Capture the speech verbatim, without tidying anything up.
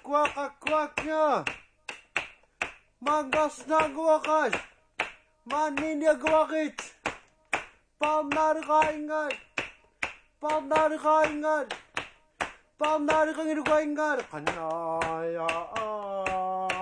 kuak-kuaknya. Manggas na guwakas. Maninya guwakit. Pamnari kaingan. Pamnari kaingan. Pamnari kaingan. Kanaya.